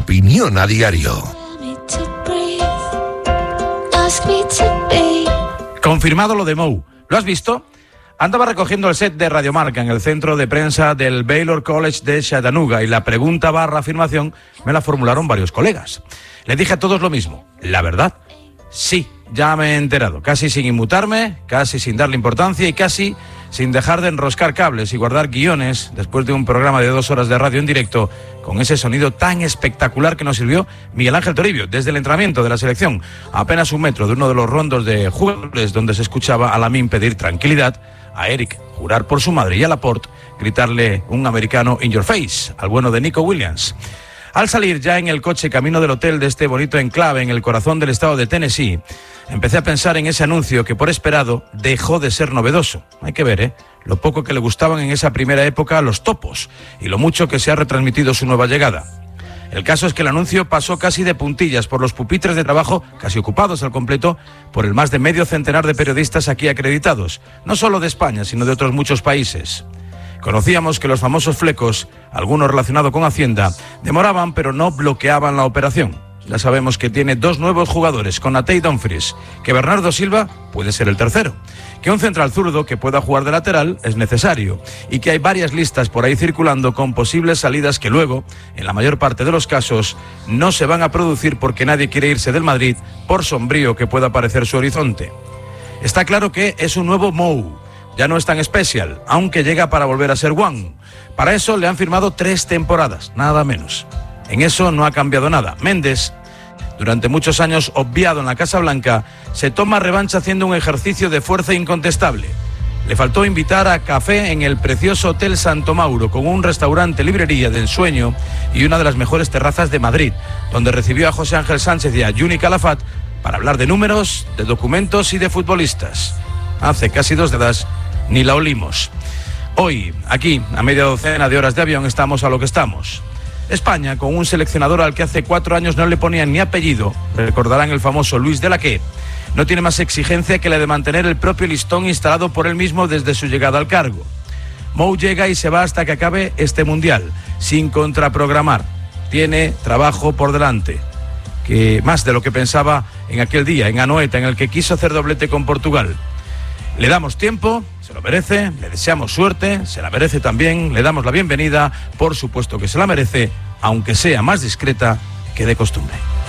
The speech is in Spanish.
Opinión a diario. Confirmado lo de Mou. ¿Lo has visto? Andaba recogiendo el set de Radiomarca en el centro de prensa del Baylor College de Chattanooga y la pregunta / afirmación me la formularon varios colegas. Le dije a todos lo mismo. ¿La verdad? Sí, ya me he enterado. Casi sin inmutarme, casi sin darle importancia y casi sin dejar de enroscar cables y guardar guiones después de un programa de 2 horas de radio en directo con ese sonido tan espectacular que nos sirvió Miguel Ángel Toribio desde el entrenamiento de la selección, a apenas 1 metro de uno de los rondos de jugadores donde se escuchaba a Lamine pedir tranquilidad, a Eric jurar por su madre y a Laporte gritarle un americano in your face al bueno de Nico Williams. Al salir ya en el coche camino del hotel de este bonito enclave en el corazón del estado de Tennessee, empecé a pensar en ese anuncio que por esperado dejó de ser novedoso. Hay que ver, lo poco que le gustaban en esa primera época a los topos y lo mucho que se ha retransmitido su nueva llegada. El caso es que el anuncio pasó casi de puntillas por los pupitres de trabajo, casi ocupados al completo, por el más de medio centenar de periodistas aquí acreditados, no solo de España, sino de otros muchos países. Conocíamos que los famosos flecos, algunos relacionados con Hacienda, demoraban pero no bloqueaban la operación. Ya sabemos que tiene 2 nuevos jugadores con Natey Dumfries, que Bernardo Silva puede ser el tercero, que un central zurdo que pueda jugar de lateral es necesario y que hay varias listas por ahí circulando con posibles salidas que luego, en la mayor parte de los casos, no se van a producir porque nadie quiere irse del Madrid por sombrío que pueda parecer su horizonte. Está claro que es un nuevo Mou. Ya no es tan especial, aunque llega para volver a ser One. Para eso le han firmado 3 temporadas, nada menos. En eso no ha cambiado nada. Méndez, durante muchos años obviado en la Casa Blanca, se toma revancha haciendo un ejercicio de fuerza incontestable. Le faltó invitar a café en el precioso Hotel Santo Mauro, con un restaurante librería de ensueño y una de las mejores terrazas de Madrid, donde recibió a José Ángel Sánchez y a Juni Calafat para hablar de números, de documentos y de futbolistas. Hace casi 2 décadas ni la olimos. Hoy, aquí, a media docena de horas de avión, estamos a lo que estamos. España, con un seleccionador al que hace 4 años no le ponían ni apellido, recordarán el famoso Luis de la Que, no tiene más exigencia que la de mantener el propio listón instalado por él mismo desde su llegada al cargo. Mou llega y se va hasta que acabe este mundial, sin contraprogramar. Tiene trabajo por delante, que más de lo que pensaba en aquel día, en Anoeta, en el que quiso hacer doblete con Portugal. Le damos tiempo, se lo merece, le deseamos suerte, se la merece también, le damos la bienvenida, por supuesto que se la merece, aunque sea más discreta que de costumbre.